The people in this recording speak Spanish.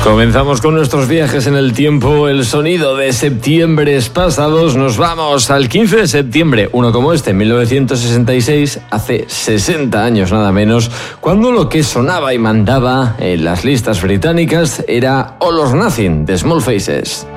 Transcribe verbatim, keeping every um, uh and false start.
Comenzamos con nuestros viajes en el tiempo, el sonido de septiembres pasados. Nos vamos al quince de septiembre, uno como este, en mil novecientos sesenta y seis, hace sesenta años nada menos, cuando lo que sonaba y mandaba en las listas británicas era All or Nothing, de Small Faces.